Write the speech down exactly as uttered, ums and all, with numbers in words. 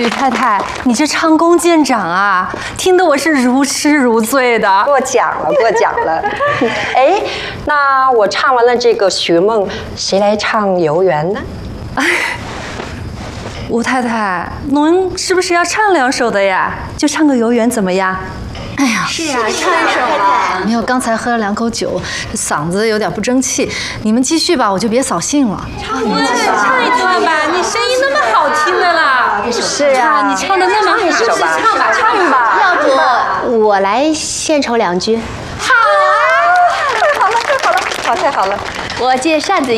吕太太，你这唱功见长啊，听得我是如痴如醉的。 过奖了，过奖了。哎，那我唱完了这个《寻梦》，谁来唱《游园》呢？ 吴太太，侬是不是要唱两首的呀？就唱个《游园》怎么样？ 哎呀，是啊，唱一首吧。没有，刚才喝了两口酒，嗓子有点不争气。你们继续吧，我就别扫兴了。 唱一段，唱一段吧，你声音那么好听的啦。 是啊， 你唱的那么好， 唱吧， 唱吧， 唱吧。 要不我来献丑两句？ 好啊，太好了，太好了，好，太好了。 我借扇子。